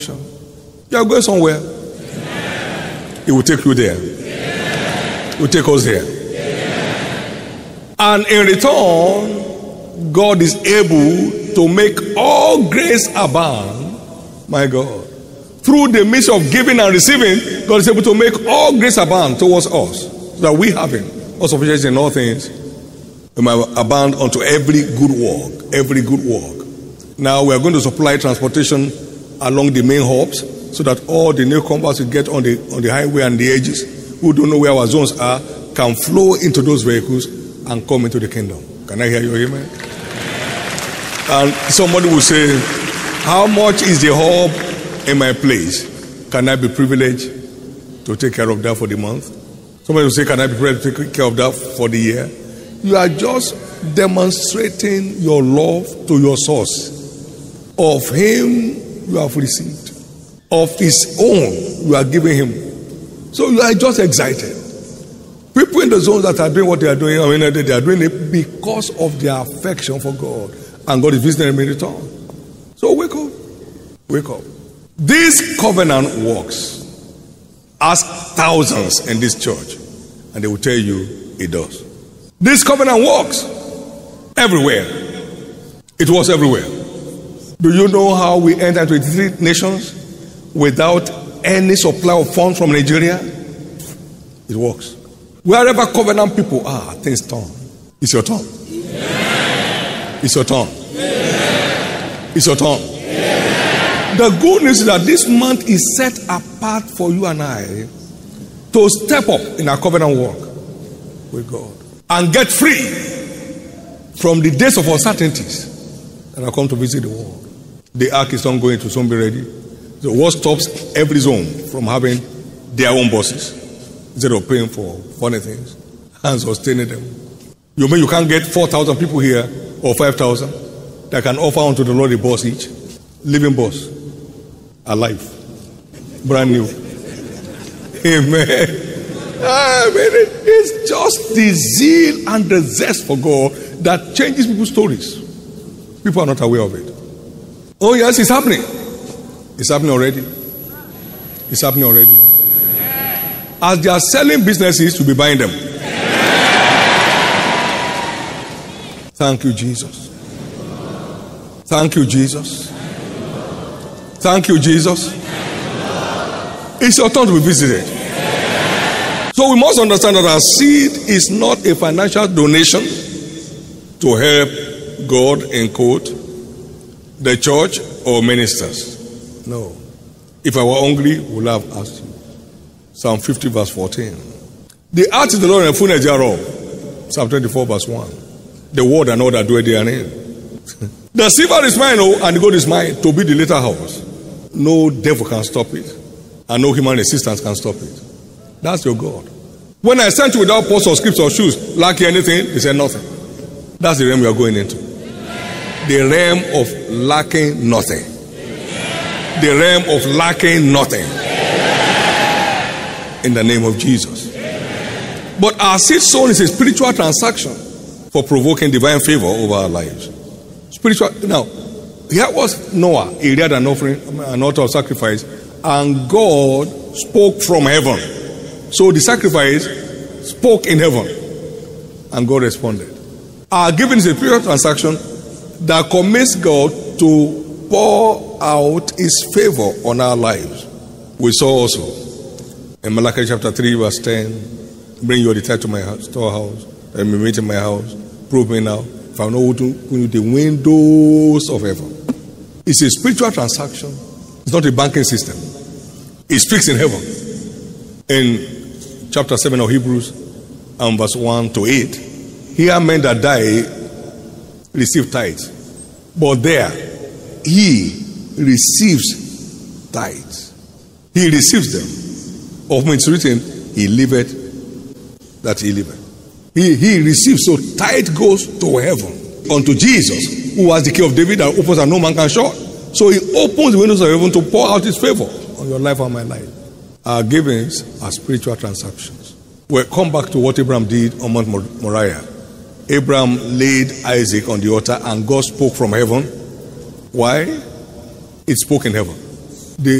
You are going somewhere. He will take you there. He will take us there. And in return, God is able to make all grace abound. My God. Through the means of giving and receiving, God is able to make all grace abound towards us. So that we having all sufficiency in all things, we might abound unto every good work. Every good work. Now we are going to supply transportation along the main hubs so that all the newcomers who get on the highway and the edges, who don't know where our zones are, can flow into those vehicles and come into the kingdom. Can I hear you? Amen? And somebody will say, how much is the hub in my place? Can I be privileged to take care of that for the month? Somebody will say, can I be privileged to take care of that for the year? You are just demonstrating your love to your source. Of him you have received. Of his own you are giving him. So you are just excited. People in the zones that are doing what they are doing, they are doing it because of their affection for God. And God is visiting them in return. So wake up. Wake up. This covenant works. Ask thousands in this church, and they will tell you it does. This covenant works everywhere. It works everywhere. Do you know how we enter 23 nations without any supply of funds from Nigeria? It works. Wherever covenant people are, things turn. It's your turn. It's your turn. It's your turn. The good news is that this month is set apart for you and I to step up in our covenant work with God and get free from the days of uncertainties and I come to visit the world. The ark is not going to soon be ready. So what stops every zone from having their own bosses instead of paying for funny things and sustaining them? You mean you can't get 4,000 people here or 5,000 that can offer unto the Lord a boss each? Living boss. Alive. Brand new. Amen. It's just the zeal and the zest for God that changes people's stories. People are not aware of it. Oh yes, it's happening. It's happening already. It's happening already. As they are selling businesses, to be buying them. Thank you, Jesus. Thank you, Jesus. Thank you, Jesus. It's your turn to be visited. So we must understand that our seed is not a financial donation to help God, in quote, the church or ministers. No. If I were hungry, we would have asked you. Psalm 50 verse 14. The earth is the Lord and the fullness thereof. Psalm 24 verse 1. The world and all that dwell therein. The silver is mine, and the gold is mine, to be the later house. No devil can stop it, and no human resistance can stop it. That's your God. When I sent you without pots or scrips or shoes, lacking anything, he said nothing. That's the realm we are going into. The realm of lacking nothing. The realm of lacking nothing. In the name of Jesus. But our seed sown is a spiritual transaction for provoking divine favor over our lives. Spiritual. Now, here was Noah. He reared an offering, an altar of sacrifice, and God spoke from heaven. So the sacrifice spoke in heaven, and God responded. Our giving is a spiritual transaction that commits God to pour out his favor on our lives. We saw also in Malachi chapter 3 verse 10, bring your tithe to my storehouse, and me meet in my house. Prove me now, if I know to open the windows of heaven. It's a spiritual transaction. It's not a banking system. It speaks in heaven. In chapter 7 of Hebrews and verse 1 to 8, here men that die receive tithes. But there, he receives tithes. He receives them. Of whom it's written, he liveth that he liveth. He receives. So tithe goes to heaven unto Jesus, who has the key of David that opens and no man can shut. So he opens the windows of heaven to pour out his favor on your life and my life. Our givings are spiritual transactions. We'll come back to what Abraham did on Mount Moriah. Abraham laid Isaac on the altar and God spoke from heaven. Why? It spoke in heaven.